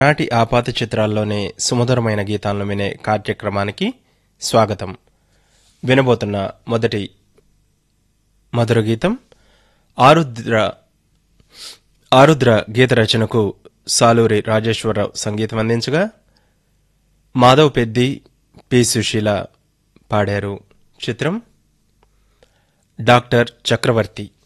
నాటి ఆపాత చిత్రాల్లోనే సుమధురమైన గీతాలను వినే కార్యక్రమానికి స్వాగతం. వినబోతున్న మొదటి మధుర గీతం ఆరుద్ర గీత రచనకు సాలూరి రాజేశ్వరరావు సంగీతం అందించగా మాధవ్ పెద్ది, పి. సుశీల పాడారు. చిత్రం డాక్టర్ చక్రవర్తి.